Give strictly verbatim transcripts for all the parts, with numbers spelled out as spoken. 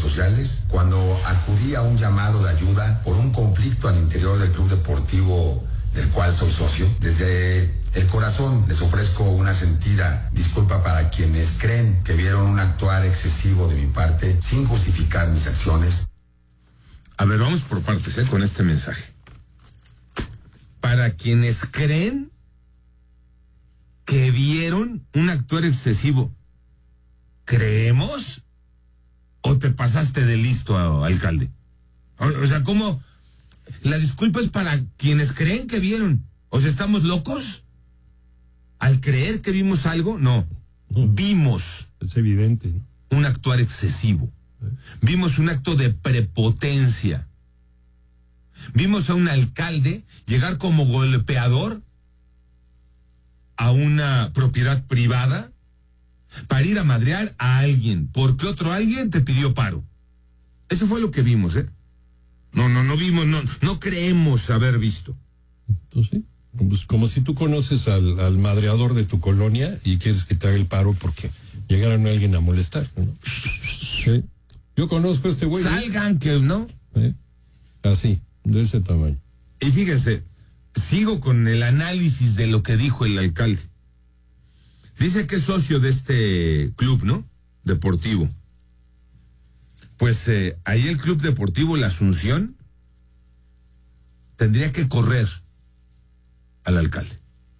sociales cuando acudí a un llamado de ayuda por un conflicto al interior del club deportivo del cual soy socio. Desde el corazón les ofrezco una sentida disculpa para quienes creen que vieron un actuar excesivo de mi parte sin justificar mis acciones. A ver, vamos por partes, ¿eh? Con este mensaje. Para quienes creen que vieron un actuar excesivo, ¿creemos? ¿O te pasaste de listo, alcalde? O, o sea, ¿cómo? La disculpa es para quienes creen que vieron. ¿O sea, estamos locos? Al creer que vimos algo, no. Vimos. Es evidente, ¿no? Un actuar excesivo. Vimos un acto de prepotencia. Vimos a un alcalde llegar como golpeador a una propiedad privada para ir a madrear a alguien, porque otro alguien te pidió paro. Eso fue lo que vimos, ¿eh? No, no, no vimos, no, no creemos haber visto. Entonces, pues como si tú conoces al, al madreador de tu colonia y quieres que te haga el paro porque llegaron a alguien a molestar, ¿no? ¿Sí? Yo conozco a este güey. Salgan, ¿eh? Que no. ¿Eh? Así, de ese tamaño. Y fíjense, sigo con el análisis de lo que dijo el alcalde. Dice que es socio de este club, ¿no? Deportivo. Pues eh, ahí el club deportivo La Asunción tendría que correr al alcalde.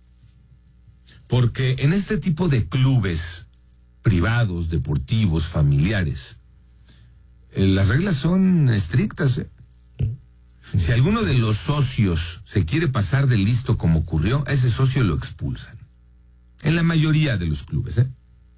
Porque en este tipo de clubes privados, deportivos, familiares, eh, las reglas son estrictas, ¿eh? Si alguno de los socios se quiere pasar de listo como ocurrió, a ese socio lo expulsan. En la mayoría de los clubes, ¿eh?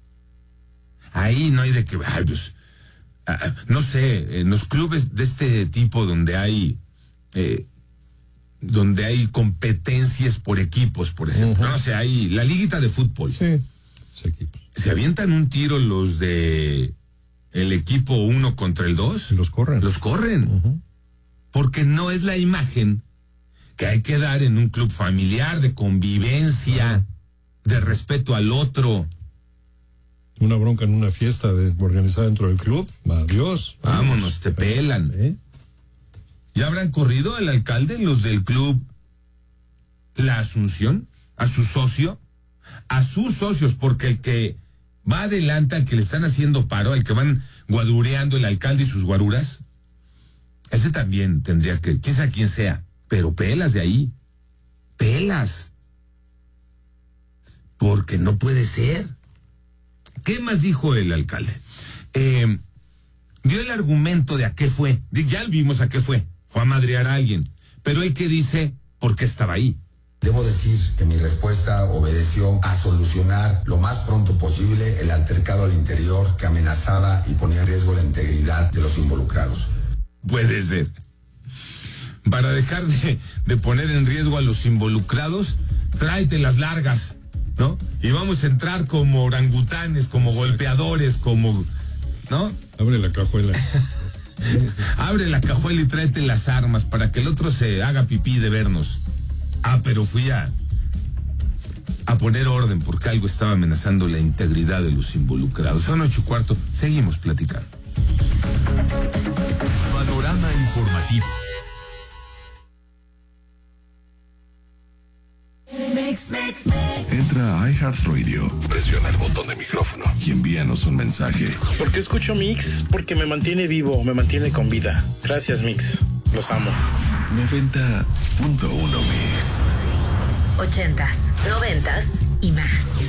Ahí no hay de que, ay, pues, ah, no sé, en los clubes de este tipo donde hay, eh, donde hay competencias por equipos, por ejemplo, uh-huh. No sé, hay la liguita de fútbol. Sí, sí, equipos. Se avientan un tiro los de el equipo uno contra el dos. Los corren. Los corren. Uh-huh. Porque no es la imagen que hay que dar en un club familiar, de convivencia, uh-huh. De respeto al otro. Una bronca en una fiesta de, organizada dentro del club, adiós. Vámonos, te pelan. ¿Eh? ¿Ya habrán corrido el alcalde, los del club La Asunción, a su socio? A sus socios, porque el que va adelante, al que le están haciendo paro, al que van guadureando el alcalde y sus guaruras, ese también tendría que, quién sabe quién sea, pero pelas de ahí, pelas. Porque no puede ser. ¿Qué más dijo el alcalde? Eh, dio el argumento de a qué fue. Ya vimos a qué fue. Fue a madrear a alguien. Pero él que dice por qué estaba ahí. Debo decir que mi respuesta obedeció a solucionar lo más pronto posible el altercado al interior que amenazaba y ponía en riesgo la integridad de los involucrados. Puede ser. Para dejar de, de poner en riesgo a los involucrados, tráete las largas, ¿no? Y vamos a entrar como orangutanes, como Exacto. golpeadores, como, ¿no? Abre la cajuela. Abre la cajuela y tráete las armas para que el otro se haga pipí de vernos. Ah, pero fui a, a poner orden porque algo estaba amenazando la integridad de los involucrados. Son ocho y cuarto, seguimos platicando. Panorama informativo. Entra a iHeartRadio, presiona el botón de micrófono y envíanos un mensaje. ¿Por qué escucho Mix? Porque me mantiene vivo, me mantiene con vida. Gracias, Mix. Los amo. noventa punto uno Mix. Ochentas, noventas y más.